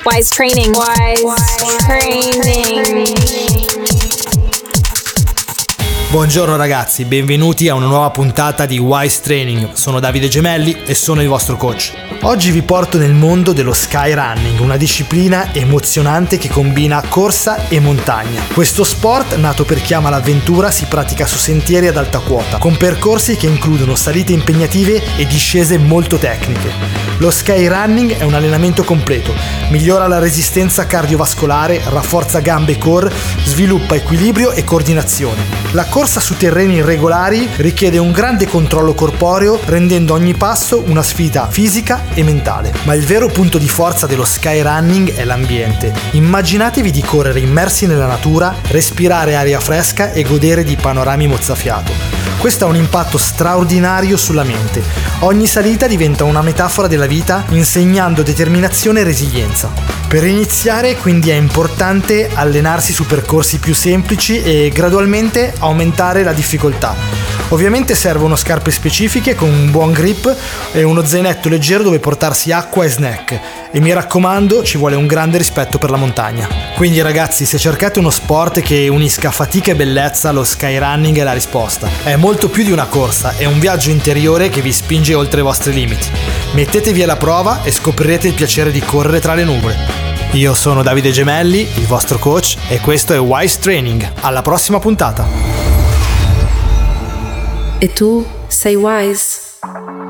Wise Training. Wise Training. Buongiorno ragazzi, benvenuti a una nuova puntata di Wise Training. Sono Davide Gemelli e sono il vostro coach. Oggi vi porto nel mondo dello skyrunning, una disciplina emozionante che combina corsa e montagna. Questo sport, nato per chi ama l'avventura, si pratica su sentieri ad alta quota, con percorsi che includono salite impegnative e discese molto tecniche. Lo skyrunning è un allenamento completo, migliora la resistenza cardiovascolare, rafforza gambe e core, sviluppa equilibrio e coordinazione. La corsa su terreni irregolari richiede un grande controllo corporeo, rendendo ogni passo una sfida fisica e mentale. Ma il vero punto di forza dello skyrunning è l'ambiente. Immaginatevi di correre immersi nella natura, respirare aria fresca e godere di panorami mozzafiato. Questo ha un impatto straordinario sulla mente. Ogni salita diventa una metafora della vita, insegnando determinazione e resilienza. Per iniziare, quindi, è importante allenarsi su percorsi più semplici e gradualmente aumentare la difficoltà. Ovviamente servono scarpe specifiche con un buon grip e uno zainetto leggero dove portarsi acqua e snack. E mi raccomando, ci vuole un grande rispetto per la montagna. Quindi ragazzi, se cercate uno sport che unisca fatica e bellezza, lo skyrunning è la risposta. È molto più di una corsa, è un viaggio interiore che vi spinge oltre i vostri limiti. Mettetevi alla prova e scoprirete il piacere di correre tra le nuvole. Io sono Davide Gemelli, il vostro coach, e questo è Wise Training. Alla prossima puntata! E tu sei wise?